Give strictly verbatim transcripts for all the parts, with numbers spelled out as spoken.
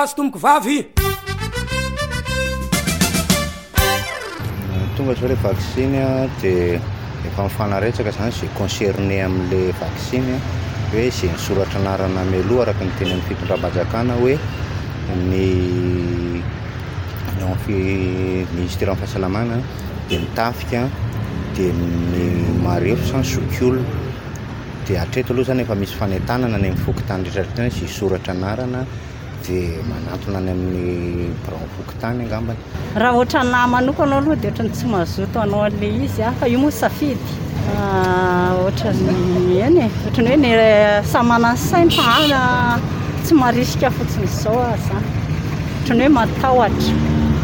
azo tomoko vavy tonga zao le vaccine dia efa mifanaretsaka zany zay concerné amin'le vaccine hoe zay nisoratra anarana mialoha araka ny teny amin'ny fitondram-panjakana hoe ny ministère amin'ny fahasalamana dia mitafika dia ny marefo zany zokiolona dia hatreto aloha zany efa misy fanentanana ny amin'ny fokotany rehetrarehetra zay soratra anarana dia manantona any amin'ny birao fokotany angambany. Raha ohatra na manokana aloha dia ohatra ny tsy mazoto anao an'ilay izy fa io moa safidy ohatra ny eny ohatra ny hoe ny samy manana ny sainy fa ana tsy marisika fotsiny izao aza ohatra ny hoe matahotra.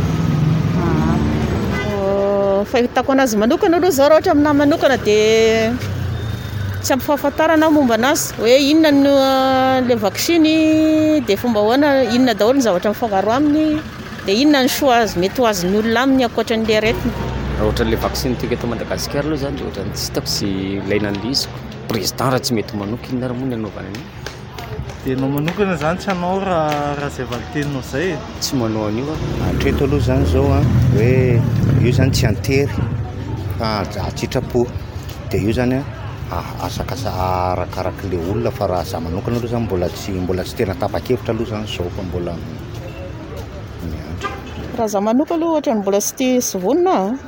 Fahitako anazy manokana aloha zao raha ohatra aminahy manokana dia tsy ampy fahafantarana momba anazy hoe inona no le vaccine dia fomba hoana inona daholo ny zavatra mifangaro aminy dia inona ny soa azy mety ho azon'ny olona aminy ankoatran'ilay aretina. Raha ohatra n'ilay vaccine tika eto Madagasikara aloha zany dia ohatra ny tsy hitako sy ilaina an'ilay izy président raha tsy mety manoko inona raha moa ny anaovana an'io. Dia anao manokana zany tsy anao raha raha izay valiteninao izay tsy manao an'io a. Hatreto aloha zany zao a hoe io zany tsy antery fa atsitrapo dia io zany a asakasa arakarak'ilay olona fa raha za manokana aloha zany mbola tsy mbola tsy tena tapa-kevitra aloha zany zao fa mbola miandry. Raha za manokana aloha ohatra ny mbola tsy tia sy vonona.